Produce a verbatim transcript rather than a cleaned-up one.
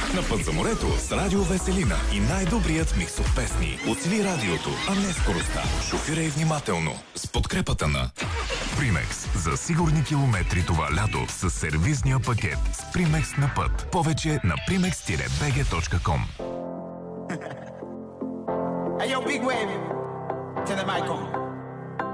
На път за морето с Радио Веселина и най-добрият микс от песни. Оцели радиото, а не скоростта. Шофирай внимателно. С подкрепата на Примекс. За сигурни километри това лято с сервизния пакет с Примекс на път. Повече на примекс би джи точка ком. Hey yo, big wave. Tell them I come.